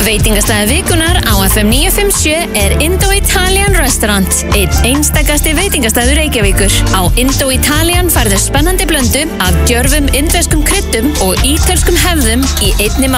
Veitingastæður vikunar á FM 957 er Indo-Italian Restaurant, einn einstakasti veitingastæður Reykjavíkur. Á Indo-Italian færðu spennandi blöndu af djörfum indverskum kryddum og ítölskum hefðum í einni